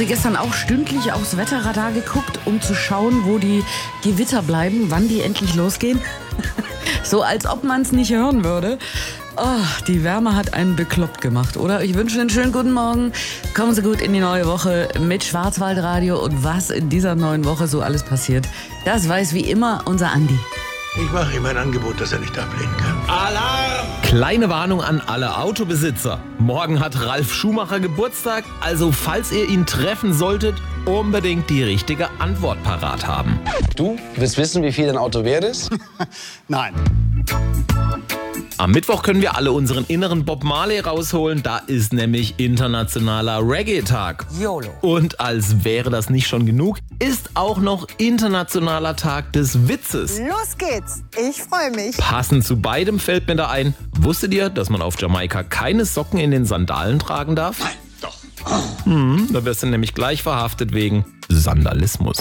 Sie gestern auch stündlich aufs Wetterradar geguckt, um zu schauen, wo die Gewitter bleiben, wann die endlich losgehen? So als ob man es nicht hören würde. Oh, die Wärme hat einen bekloppt gemacht, oder? Ich wünsche einen schönen guten Morgen. Kommen Sie gut in die neue Woche mit Schwarzwaldradio und was in dieser neuen Woche so alles passiert. Das weiß wie immer unser Andi. Ich mache ihm ein Angebot, das er nicht ablehnen kann. Alarm! Kleine Warnung an alle Autobesitzer. Morgen hat Ralf Schumacher Geburtstag, also falls ihr ihn treffen solltet, unbedingt die richtige Antwort parat haben. Du willst wissen, wie viel dein Auto wert ist? Nein. Am Mittwoch können wir alle unseren inneren Bob Marley rausholen. Da ist nämlich internationaler Reggae-Tag. YOLO. Und als wäre das nicht schon genug, ist auch noch internationaler Tag des Witzes. Los geht's, ich freue mich. Passend zu beidem fällt mir da ein, wusstet ihr, dass man auf Jamaika keine Socken in den Sandalen tragen darf? Nein, doch. Da wirst du nämlich gleich verhaftet wegen Sandalismus.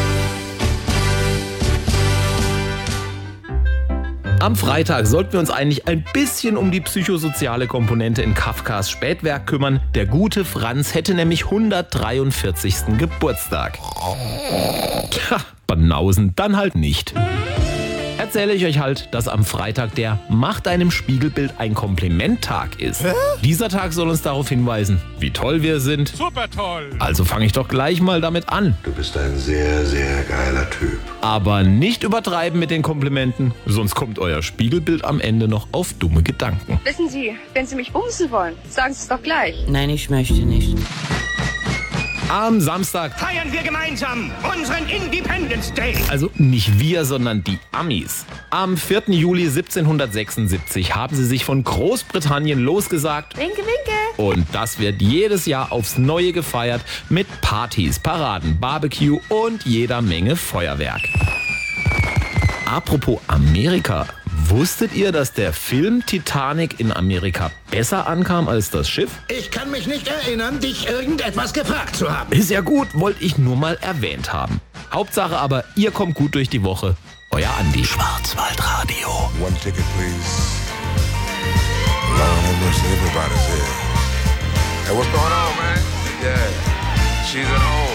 Am Freitag sollten wir uns eigentlich ein bisschen um die psychosoziale Komponente in Kafkas Spätwerk kümmern. Der gute Franz hätte nämlich 143. Geburtstag. Tja, Banausen, dann halt nicht. Erzähle ich euch halt, dass am Freitag der Macht einem Spiegelbild ein Kompliment-Tag ist. Dieser Tag soll uns darauf hinweisen, wie toll wir sind. Super toll! Also fange ich doch gleich mal damit an. Du bist ein sehr, sehr geiler Typ. Aber nicht übertreiben mit den Komplimenten, sonst kommt euer Spiegelbild am Ende noch auf dumme Gedanken. Wissen Sie, wenn Sie mich bumsen wollen, sagen Sie es doch gleich. Nein, ich möchte nicht. Am Samstag, Feiern wir gemeinsam unseren Independence Day! also nicht wir, sondern die Amis. Am 4. Juli 1776 haben sie sich von Großbritannien losgesagt. Winke, winke! Und das wird jedes Jahr aufs Neue gefeiert mit Partys, Paraden, Barbecue und jeder Menge Feuerwerk. Apropos Amerika. Wusstet ihr, dass der Film Titanic in Amerika besser ankam als das Schiff? Ich kann mich nicht erinnern, dich irgendetwas gefragt zu haben. Ist ja gut, wollte ich nur mal erwähnt haben. Hauptsache aber, ihr kommt gut durch die Woche. Euer Andi. Schwarzwaldradio. One ticket, please. Lord have mercy, everybody's here. Hey, what's going on, man? Yeah, she's at home.